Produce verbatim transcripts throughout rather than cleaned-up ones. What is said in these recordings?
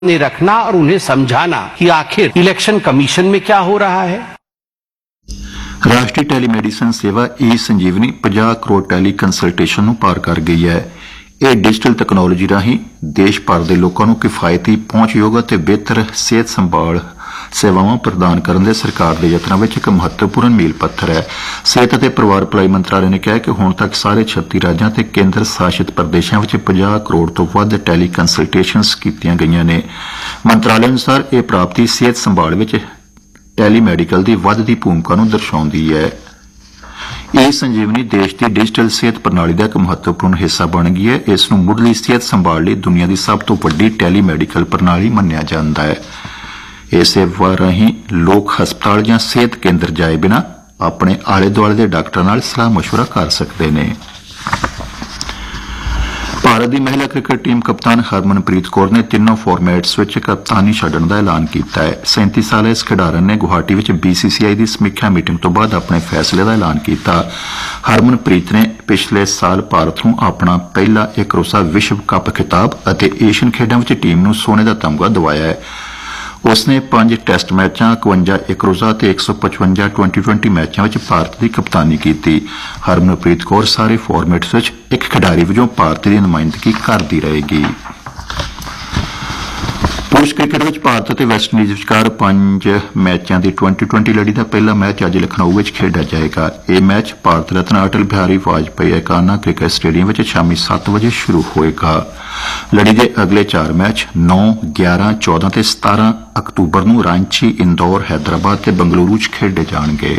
ने रखना और उन्हें समझाना कि आखिर इलेक्शन कमीशन में क्या हो रहा है। राष्ट्रीय टेलीमेडिसिन सेवा ई संजीवनी पचास करोड़ टैली कंसल्टेशन ਨੂੰ ਪਾਰ ਕਰ ਗਈ ਹੈ। ਇਹ ਡਿਜੀਟਲ ਤਕਨਾਲੋਜੀ ਰਾਹੀਂ ਦੇਸ਼ ਭਰ ਦੇ ਲੋਕਾਂ ਨੂੰ ਕਿਫਾਇਤੀ ਪਹੁੰਚਯੋਗ ਅਤੇ ਬਿਹਤਰ ਸਿਹਤ ਸੰਭਾਲ ਸੇਵਾਵਾਂ ਪ੍ਰਦਾਨ ਕਰਨ ਦੇ ਸਰਕਾਰ ਦੇ ਯਤਨਾਂ ਵਿੱਚ ਇੱਕ ਮਹੱਤਵਪੂਰਨ ਮੀਲ ਪੱਥਰ ਹੈ। ਸਿਹਤ ਅਤੇ ਪਰਿਵਾਰ ਭਲਾਈ ਮੰਤਰਾਲੇ ਨੇ ਕਿਹਾ ਕਿ ਹੁਣ ਤੱਕ ਸਾਰੇ ਛੱਤੀ ਰਾਜਾਂ ਤੇ ਕੇਂਦਰ ਸ਼ਾਸਿਤ ਪ੍ਰਦੇਸ਼ਾਂ ਵਿੱਚ ਪੰਜਾਹ ਕਰੋੜ ਤੋਂ ਵੱਧ ਟੈਲੀ ਕੰਸਲਟੇਸ਼ਨਸ ਕੀਤੀਆਂ ਗਈਆਂ ਨੇ। ਮੰਤਰਾਲੇ ਅਨੁਸਾਰ ਇਹ ਪ੍ਰਾਪਤੀ ਸਿਹਤ ਸੰਭਾਲ ਵਿੱਚ ਟੈਲੀਮੈਡੀਕਲ ਦੀ ਵੱਧਦੀ ਭੂਮਿਕਾ ਨੂੰ ਦਰਸਾਉਂਦੀ ਹੈ। ਇਹ ਸੰਜੀਵਨੀ ਦੇਸ਼ ਦੀ ਡਿਜੀਟਲ ਸਿਹਤ ਪ੍ਰਣਾਲੀ ਦਾ ਇੱਕ ਮਹੱਤਵਪੂਰਨ ਹਿੱਸਾ ਬਣ ਗਈ ਹੈ। ਇਸ ਨੂੰ ਮੁੱਢਲੀ ਸਿਹਤ ਸੰਭਾਲ ਲਈ ਦੁਨੀਆ ਦੀ ਸਭ ਤੋਂ ਵੱਡੀ ਟੈਲੀਮੈਡੀਕਲ ਪ੍ਰਣਾਲੀ ਮੰਨਿਆ ਜਾਂਦਾ ਹੈ। ਇਹ ਸੇਵਾ ਰਾਹੀਂ ਲੋਕ ਹਸਪਤਾਲ ਜਾਂ ਸਿਹਤ ਕੇਂਦਰ ਜਾਏ ਬਿਨਾਂ ਆਪਣੇ ਆਲੇ ਦੁਆਲੇ ਦੇ ਡਾਕਟਰਾਂ ਨਾਲ ਸਲਾਹ ਮਸ਼ਵਰਾ ਕਰ ਸਕਦੇ ਨੇ। ਭਾਰਤ ਦੀ ਮਹਿਲਾ ਕ੍ਰਿਕਟ ਟੀਮ ਕਪਤਾਨ ਹਰਮਨਪ੍ਰੀਤ ਕੌਰ ਨੇ ਤਿੰਨੋਂ ਫਾਰਮੈਟਸ ਵਿੱਚ ਕਪਤਾਨੀ ਛੱਡਣ ਦਾ ਐਲਾਨ ਕੀਤਾ ਹੈ। ਸੈਂਤੀ ਸਾਲਾ ਇਸ ਖਿਡਾਰਨ ਨੇ ਗੁਹਾਟੀ ਵਿੱਚ ਬੀਸੀਸੀਆਈ ਦੀ ਸਮੀਖਿਆ ਮੀਟਿੰਗ ਤੋਂ ਬਾਅਦ ਆਪਣੇ ਫੈਸਲੇ ਦਾ ਐਲਾਨ ਕੀਤਾ। ਹਰਮਨਪ੍ਰੀਤ ਨੇ ਪਿਛਲੇ ਸਾਲ ਭਾਰਤ ਨੂੰ ਆਪਣਾ ਪਹਿਲਾ ਇੱਕ ਰੋਜ਼ਾ ਵਿਸ਼ਵ ਕੱਪ ਖਿਤਾਬ ਅਤੇ ਏਸ਼ੀਅਨ ਖੇਡਾਂ ਵਿੱਚ ਟੀਮ ਨੂੰ ਸੋਨੇ ਦਾ ਤਮਗਾ ਦਿਵਾਇਆ ਹੈ। ਉਸਨੇ ਪੰਜ ਟੈਸਟ ਮੈਚਾਂ ਇਕਵੰਜਾ ਇੱਕ ਰੋਜ਼ਾ ਅਤੇ ਇੱਕ ਸੌ ਪਚਵੰਜਾ ਟਵੈਂਟੀ ਟਵੈਂਟੀ ਮੈਚਾਂ ਵਿੱਚ ਭਾਰਤ ਦੀ ਕਪਤਾਨੀ ਕੀਤੀ। ਹਰਮਨਪ੍ਰੀਤ ਕੌਰ ਸਾਰੇ ਫਾਰਮੈਟਸ ਵਿੱਚ ਇੱਕ ਖਿਡਾਰੀ ਵਜੋਂ ਭਾਰਤ ਦੀ ਨੁਮਾਇੰਦਗੀ ਕਰਦੀ ਰਹੇਗੀ। ਪੁਰਸ਼ ਕ੍ਰਿਕਟ ਵਿੱਚ ਭਾਰਤ ਅਤੇ ਵੈਸਟਇੰਡੀਜ਼ ਵਿਚਕਾਰ ਪੰਜ ਮੈਚਾਂ ਦੀ ਟਵੈਂਟੀ ਟਵੈਂਟੀ ਲੜੀ ਦਾ ਪਹਿਲਾ ਮੈਚ ਅੱਜ ਲਖਨਊ ਵਿੱਚ ਖੇਡਿਆ ਜਾਏਗਾ। ਇਹ match Bharat Ratna Atal Bihari Vajpayee ਏਕਾਨਾ cricket stadium ਵਿੱਚ ਸ਼ਾਮੀ ਸੱਤ ਵਜੇ ਸ਼ੁਰੂ ਹੋਏਗਾ। ਲੜੀ ਦੇ ਅਗਲੇ ਚਾਰ ਮੈਚ ਨੌ, ਗਿਆਰਾਂ, ਚੌਦਾਂ ਤੇ ਸਤਾਰਾਂ ਅਕਤੂਬਰ ਨੂੰ ਰਾਂਚੀ, ਇੰਦੌਰ, ਹੈਦਰਾਬਾਦ ਤੇ ਬੰਗਲੁਰੂ ਚ ਖੇਡੇ ਜਾਣਗੇ।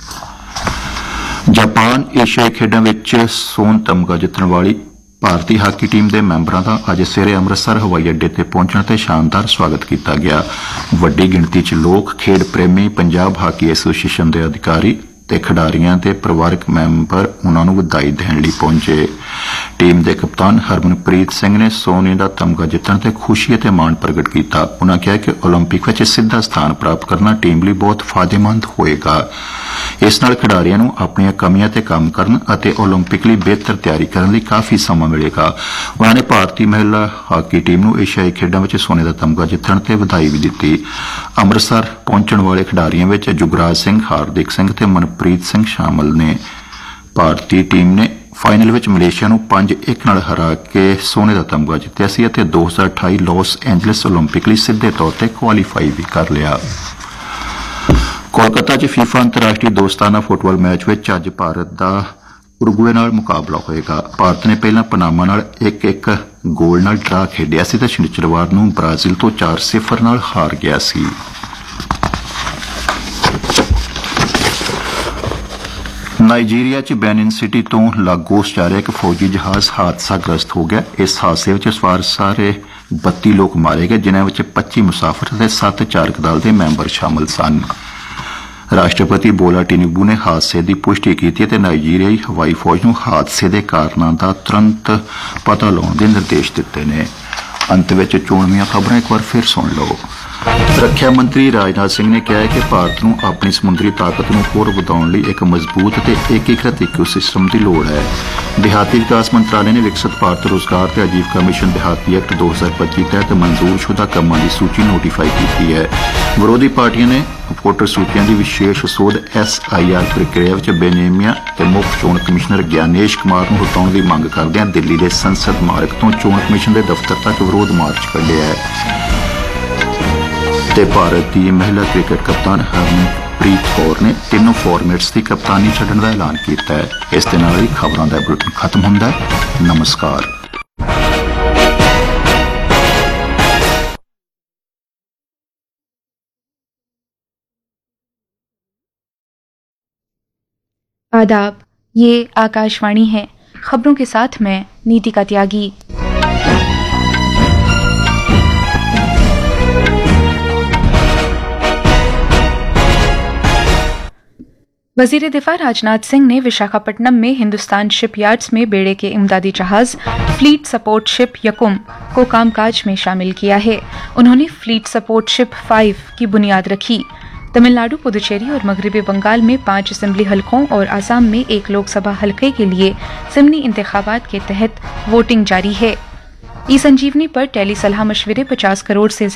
ਜਾਪਾਨ ਏਸ਼ੀਆਈ ਖੇਡਾਂ ਵਿੱਚ ਸੋਨ ਤਮਗਾ ਜਿੱਤਣ ਵਾਲੀ ਭਾਰਤੀ ਹਾਕੀ ਟੀਮ ਦੇ ਮੈਂਬਰਾਂ ਦਾ ਅੱਜ ਸਵੇਰੇ ਅੰਮ੍ਰਿਤਸਰ ਹਵਾਈ ਅੱਡੇ ਤੇ ਪਹੁੰਚਣ ਤੇ ਸ਼ਾਨਦਾਰ ਸਵਾਗਤ ਕੀਤਾ ਗਿਆ। ਵੱਡੀ ਗਿਣਤੀ ਚ ਲੋਕ, ਖੇਡ ਪ੍ਰੇਮੀ, ਪੰਜਾਬ ਹਾਕੀ ਐਸੋਸੀਏਸ਼ਨ ਦੇ ਅਧਿਕਾਰੀ ਤੇ ਖਿਡਾਰੀਆਂ ਦੇ ਪਰਿਵਾਰਕ ਮੈਂਬਰ ਉਨ੍ਹਾਂ ਨੂੰ ਵਧਾਈ ਦੇਣ ਲਈ ਪਹੁੰਚੇ। ਟੀਮ ਦੇ ਕਪਤਾਨ ਹਰਮਨਪ੍ਰੀਤ ਸਿੰਘ ਨੇ ਸੋਨੇ ਦਾ ਤਮਗਾ ਜਿੱਤਣ ਤੇ ਖੁਸ਼ੀ ਅਤੇ ਮਾਣ ਪ੍ਰਗਟ ਕੀਤਾ। ਉਨ੍ਹਾਂ ਕਿਹਾ ਕਿ ਓਲੰਪਿਕ ਵਿੱਚ ਸਿੱਧਾ ਸਥਾਨ ਪ੍ਰਾਪਤ ਕਰਨਾ ਟੀਮ ਲਈ ਬਹੁਤ ਫਾਇਦੇਮੰਦ ਹੋਏਗਾ। ਇਸ ਨਾਲ ਖਿਡਾਰੀਆਂ ਨੂੰ ਆਪਣੀਆਂ ਕਮੀਆਂ ਤੇ ਕੰਮ ਕਰਨ ਅਤੇ ਓਲੰਪਿਕ ਲਈ ਬਿਹਤਰ ਤਿਆਰੀ ਕਰਨ ਲਈ ਕਾਫੀ ਸਮਾਂ ਮਿਲੇਗਾ। ਉਨ੍ਹਾਂ ਨੇ ਭਾਰਤੀ ਮਹਿਲਾ ਹਾਕੀ ਟੀਮ ਨੂੰ ਏਸ਼ੀਆਈ ਖੇਡਾਂ ਵਿੱਚ ਸੋਨੇ ਦਾ ਤਮਗਾ ਜਿੱਤਣ ਤੇ ਵਧਾਈ ਵੀ ਦਿੱਤੀ। ਅੰਮ੍ਰਿਤਸਰ ਪਹੁੰਚਣ ਵਾਲੇ ਖਿਡਾਰੀਆਂ ਵਿੱਚ ਜੁਗਰਾਜ ਸਿੰਘ, ਹਾਰਦਿਕ ਸਿੰਘ ਤੇ ਮਨਪ੍ਰੀਤ ਸਿੰਘ ਸ਼ਾਮਲ ਨੇ। ਭਾਰਤੀ ਟੀਮ ਨੇ ਫਾਈਨਲ ਵਿੱਚ ਮਲੇਸ਼ੀਆ ਨੂੰ ਪੰਜ ਇੱਕ ਨਾਲ ਹਰਾ ਕੇ ਸੋਨੇ ਦਾ ਤਮਗਾ ਜਿੱਤਿਆ ਸੀ ਅਤੇ ਦੋ ਹਜ਼ਾਰ ਅਠਾਈ ਲਾਸ ਐਂਜਲਸ ਓਲੰਪਿਕ ਲਈ ਸਿੱਧੇ ਤੌਰ ਤੇ ਕੁਆਲੀਫਾਈ ਵੀ ਕਰ ਲਿਆ। ਕੋਲਕਾਤਾ ਚ ਫੀਫਾ ਅੰਤਰਰਾਸ਼ਟਰੀ ਦੋਸਤਾਨਾ ਫੁੱਟਬਾਲ ਮੈਚ ਵਿੱਚ ਅੱਜ ਭਾਰਤ ਦਾ ਉਰੂਗਵੇ ਨਾਲ ਮੁਕਾਬਲਾ ਹੋਏਗਾ। ਭਾਰਤ ਨੇ ਪਹਿਲਾਂ ਪਨਾਮਾ ਨਾਲ ਇੱਕ ਇੱਕ ਗੋਲ ਨਾਲ ਡਰਾ ਖੇਡਿਆ ਸੀ ਤੇ ਸ਼ਨੀਚਰਵਾਰ ਨੂੰ ਬ੍ਰਾਜ਼ੀਲ ਤੋਂ ਚਾਰ ਸਿਫਰ ਨਾਲ ਹਾਰ ਗਿਆ ਸੀ। ਨਾਈਜੀਰੀਆ ਚ ਬੈਨਿਨ ਸਿਟੀ ਤੋਂ ਲਾਗੋਸ ਜਾ ਰਿਹਾ ਇੱਕ ਫੌਜੀ ਜਹਾਜ਼ ਹਾਦਸਾਗ੍ਰਸਤ ਹੋ ਗਿਆ। ਇਸ ਹਾਦਸੇ ਵਿੱਚ ਸਵਾਰ ਸਾਰੇ ਬੱਤੀ ਲੋਕ ਮਾਰੇ ਗਏ, ਜਿਨ੍ਹਾਂ ਵਿੱਚ ਪੱਚੀ ਮੁਸਾਫਰ ਅਤੇ ਸੱਤ ਚਾਲਕ ਦਲ ਦੇ ਮੈਂਬਰ ਸ਼ਾਮਲ ਸਨ। ਰਾਸ਼ਟਰਪਤੀ ਬੋਲਾ ਟਿਨੂਬੂ ਨੇ ਹਾਦਸੇ ਦੀ ਪੁਸ਼ਟੀ ਕੀਤੀ ਅਤੇ ਨਾਈਜੀਰੀਆਈ ਹਵਾਈ ਫੌਜ ਨੂੰ ਹਾਦਸੇ ਦੇ ਕਾਰਨਾਂ ਦਾ ਤੁਰੰਤ ਪਤਾ ਲਾਉਣ ਦੇ ਨਿਰਦੇਸ਼ ਦਿੱਤੇ ਨੇ। ਅੰਤ ਵਿੱਚ ਚੋਣਵੀਆਂ ਖਬਰਾਂ ਇੱਕ ਵਾਰ ਫਿਰ ਸੁਣ ਲਓ। ਰੱਖਿਆ ਮੰਤਰੀ ਰਾਜਨਾਥ ਸਿੰਘ ਨੇ ਕਿਹਾ ਹੈ ਕਿ ਭਾਰਤ ਨੂੰ ਆਪਣੀ ਸਮੁੰਦਰੀ ਤਾਕਤ ਨੂੰ ਹੋਰ ਵਧਾਉਣ ਲਈ ਇੱਕ ਮਜ਼ਬੂਤ ਅਤੇ ਏਕੀਕ੍ਰਿਤ ਇਕੋਸਿਸਟਮ ਦੀ ਲੋੜ ਹੈ। ਦਿਹਾਤੀ ਵਿਕਾਸ ਮੰਤਰਾਲੇ ਨੇ ਵਿਕਸਿਤ ਭਾਰਤ ਰੋਜ਼ਗਾਰ ਤੇ ਆਜੀਵਕਾ ਮਿਸ਼ਨ ਦਿਹਾਤੀ ਐਕਟ ਦੋ ਹਜ਼ਾਰ ਪੱਚੀ ਤਹਿਤ ਮਨਜ਼ੂਰਸ਼ੁਦਾ ਕੰਮਾਂ ਦੀ ਸੂਚੀ ਨੋਟੀਫਾਈ ਕੀਤੀ ਹੈ। ਵਿਰੋਧੀ ਪਾਰਟੀਆਂ ਨੇ ਵੋਟਰ ਸੂਚੀਆਂ ਦੀ ਵਿਸ਼ੇਸ਼ ਸੋਧ ਐਸ ਆਈ ਆਰ ਪ੍ਰਕਿਰਿਆ ਵਿੱਚ ਬੇਨੇਮੀਆਂ ਤੇ ਮੁੱਖ ਚੋਣ ਕਮਿਸ਼ਨਰ ਗਿਆਨੇਸ਼ ਕੁਮਾਰ ਨੂੰ ਹਟਾਉਣ ਦੀ ਮੰਗ ਕਰਦਿਆਂ ਦਿੱਲੀ ਦੇ ਸੰਸਦ ਮਾਰਗ ਤੋਂ ਚੋਣ ਕਮਿਸ਼ਨ ਦੇ ਦਫ਼ਤਰ ਤੱਕ ਵਿਰੋਧ ਮਾਰਚ ਕੱਢਿਆ ਹੈ। ਤੇ ਭਾਰਤ ਦੀ ਮਹਿਲਾ ਕ੍ਰਿਕਟ ਕਪਤਾਨ ਹਰਮਨਪ੍ਰੀਤ ਕੌਰ ਨੇ ਤਿੰਨੋਂ ਫਾਰਮੈਟਸ ਦੀ ਕਪਤਾਨੀ ਛੱਡਣ ਦਾ ਐਲਾਨ ਕੀਤਾ ਹੈ। ਇਸ ਦੇ ਨਾਲ ਹੀ ਖਬਰਾਂ ਦਾ ਬੁਲੇਟਿਨ ਖਤਮ ਹੁੰਦਾ ਹੈ। ਨਮਸਕਾਰ। आदाब, ये आकाशवाणी है। खबरों के साथ मैं नीतिका त्यागी। वजीर दिफा राजनाथ सिंह ने विशाखापट्टनम में हिंदुस्तान शिपयार्ड्स में बेड़े के इमदादी जहाज फ्लीट सपोर्ट शिप यकुम को कामकाज में शामिल किया है। उन्होंने फ्लीट सपोर्ट शिप फाइव की बुनियाद रखी। तमिलनाडु, पुदुचेरी और मगरबी बंगाल में पांच असेंबली हलकों और आसाम में एक लोकसभा हलके के लिए ज़िमनी इंतखाबात के तहत वोटिंग जारी है। ई संजीवनी पर टेली सलाह मशविरे पचास करोड़ से